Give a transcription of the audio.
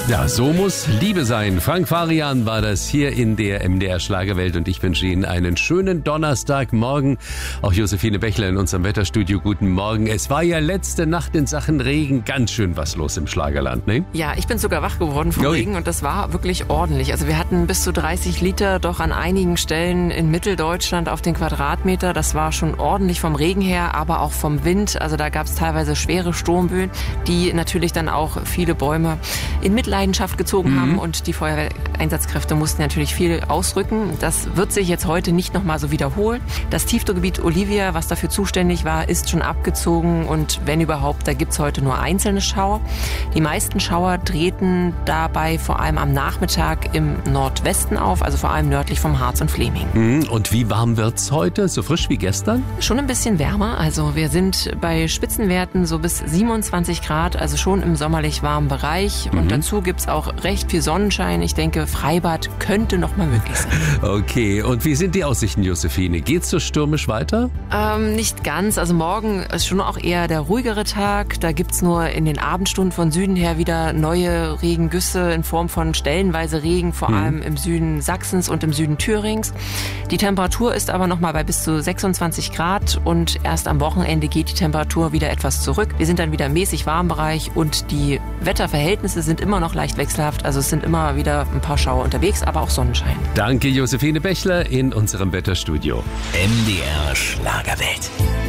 Ja, so muss Liebe sein. Frank Farian war das hier in der MDR Schlagerwelt und ich wünsche Ihnen einen schönen Donnerstagmorgen. Auch Josephine Bechler in unserem Wetterstudio. Guten Morgen. Es war ja letzte Nacht in Sachen Regen ganz schön was los im Schlagerland, ne? Ja, ich bin sogar wach geworden vom Regen und das war wirklich ordentlich. Also wir hatten bis zu 30 Liter doch an einigen Stellen in Mitteldeutschland auf den Quadratmeter. Das war schon ordentlich vom Regen her, aber auch vom Wind. Also da gab es teilweise schwere Sturmböen, die natürlich dann auch viele Bäume in Mitleidenschaft gezogen haben und die Feuerwehreinsatzkräfte mussten natürlich viel ausrücken. Das wird sich jetzt heute nicht nochmal so wiederholen. Das Tiefdruckgebiet Olivia, was dafür zuständig war, ist schon abgezogen und wenn überhaupt, da gibt's heute nur einzelne Schauer. Die meisten Schauer treten dabei vor allem am Nachmittag im Nordwesten auf, also vor allem nördlich vom Harz und Fläming. Und wie warm wird's heute? So frisch wie gestern? Schon ein bisschen wärmer, also wir sind bei Spitzenwerten so bis 27 Grad, also schon im sommerlich warmen Bereich und dazu gibt's auch recht viel Sonnenschein. Ich denke, Freibad könnte noch mal möglich sein. Okay, und wie sind die Aussichten, Josephine? Geht's so stürmisch weiter? Nicht ganz. Also morgen ist schon auch eher der ruhigere Tag. Da gibt's nur in den Abendstunden von Süden her wieder neue Regengüsse in Form von stellenweise Regen, vor allem im Süden Sachsens und im Süden Thürings. Die Temperatur ist aber noch mal bei bis zu 26 Grad und erst am Wochenende geht die Temperatur wieder etwas zurück. Wir sind dann wieder im mäßig warmen Bereich und die Wetterverhältnisse sind immer noch leicht wechselhaft. Also es sind immer wieder ein paar Schauer unterwegs, aber auch Sonnenschein. Danke, Josephine Bechler in unserem Wetterstudio. MDR Schlagerwelt.